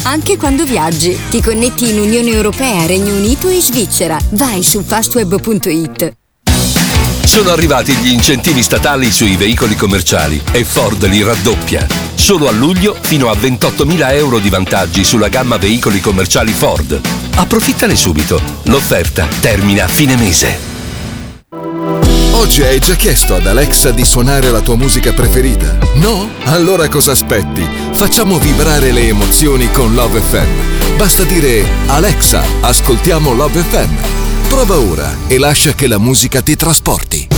anche quando viaggi. Ti connetti in Unione Europea, Regno Unito e Svizzera. Vai su fastweb.it. Sono arrivati gli incentivi statali sui veicoli commerciali e Ford li raddoppia. Solo a luglio fino a 28.000 euro di vantaggi sulla gamma veicoli commerciali Ford. Approfittane subito. L'offerta termina a fine mese. Oggi hai già chiesto ad Alexa di suonare la tua musica preferita? No? Allora cosa aspetti? Facciamo vibrare le emozioni con Love FM. Basta dire: Alexa, ascoltiamo Love FM. Prova ora e lascia che la musica ti trasporti.